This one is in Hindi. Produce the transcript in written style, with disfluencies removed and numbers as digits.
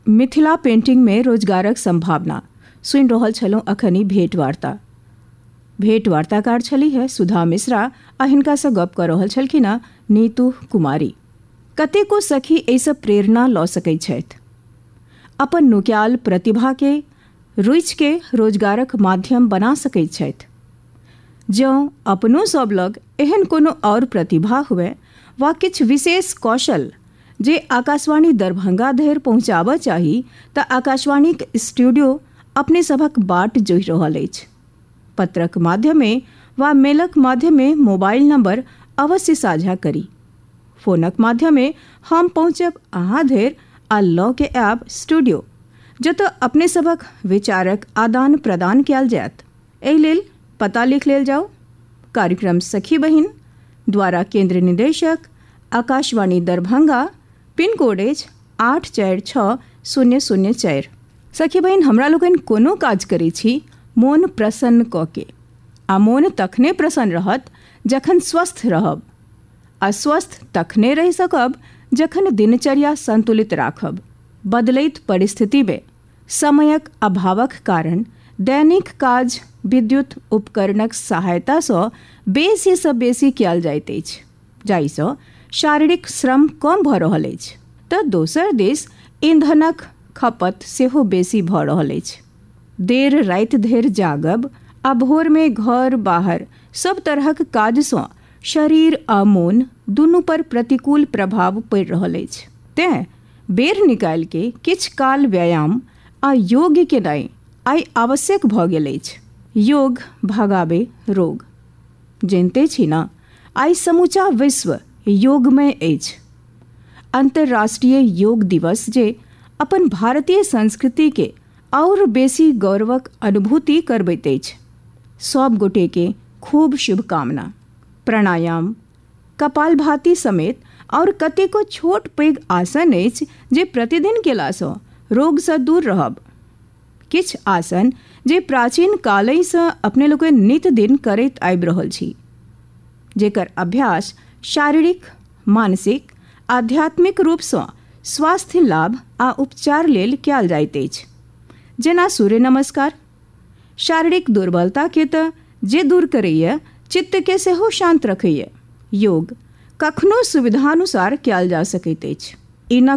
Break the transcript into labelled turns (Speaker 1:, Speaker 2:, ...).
Speaker 1: मिथिला पेंटिंग में रोजगारक संभावना सुनि रहल छलहुँ अखनी भेंट वार्ताकार छली है सुधा मिश्रा आ हिनकासँ गप कऽ रहल छलखिन हँ नीतू कुमारी। कतेको सखी एहिसँ प्रेरणा लऽ सकैत छथि, अपन नुक्याल प्रतिभाके रुचिके रोजगारक माध्यम बना सकैत छथि। जँ अपनो सब लग एहन कोनो और प्रतिभा हुए वा किछु विशेष कौशल जे आकाशवाणी दरभंगा धरि पहुँचाबऽ चाही तऽ आकाशवाणीक स्टूडियो अपने सभक बाट जोहि रहल अछि। पत्रक माध्यमे वा मेलक माध्यमे मोबाइल नंबर अवश्य साझा करी। फोनक माध्यमे हम पहुँचब अहाँ धरि आ लऽ के आयब स्टूडियो, जतऽ अपने सभक विचारक आदान प्रदान कयल जायत। एहि लेल पता लिख लेल जाओ। कार्यक्रम सखी बहिन द्वारा केंद्र निदेशक आकाशवाणी दरभंगा, पिन कोड अछि 846004। सखी बहिन, हमरा लोकनि कोनो काज करै छी मोन प्रसन्न कऽ के, आ मोन तखने प्रसन्न रहत जखन स्वस्थ रहब, आ स्वस्थ तखने रहि सकब जखन दिनचर्या संतुलित राखब। बदलैत परिस्थितिमे समयक अभावक कारण दैनिक काज विद्युत उपकरणक सहायतासँ बेसीसँ बेसी कयल जाइत अछि, जाहिसँ शारीरिक श्रम कम भऽ रहल अछि तऽ दोसर दिस ईंधनक खपत सेहो बेसी भऽ रहल अछि। देर राति धरि जागब आ भोरमे घर बाहर सब तरहक काजसँ शरीर आ मोन दुनू पर प्रतिकूल प्रभाव पड़ि रहल अछि। तेँ बेर निकालि के किछु काल व्यायाम आ योग केनाइ आइ आवश्यक भऽ गेल अछि। योग भगाबे रोग। जनिते छी ना, आइ समूचा विश्व योगमय अछि। अंतर्राष्ट्रीय योग दिवस जे अपन भारतीय संस्कृतिके और बेसी गौरवक अनुभूति करबैत अछि। सब गोटेके खूब शुभकामना। प्राणायाम, कपालभाति समेत और कतेको छोट पैघ आसन अछि जे प्रतिदिन केलासँ रोगसँ दूर रहब। किछु आसन जे प्राचीन कालहिसँ अपने लोकनि नित दिन करैत आबि रहल छी, जेकर अभ्यास शारीरिक, मानसिक, आध्यात्मिक रूपसँ स्वास्थ्य लाभ आ उपचार लेल कयल जाइत अछि। जेना सूर्य नमस्कार शारीरिक दुर्बलताके तऽ जे दूर करैए, चित्तके सेहो शांत रखैए। योग कखनो सुविधानुसार कयल जा सकैत अछि।